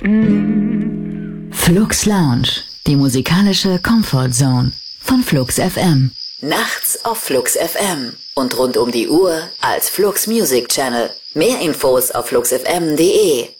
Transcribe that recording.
Flux Lounge, die musikalische Comfort Zone von Flux FM. Nachts auf Flux FM und rund um die Uhr als Flux Music Channel. Mehr Infos auf fluxfm.de.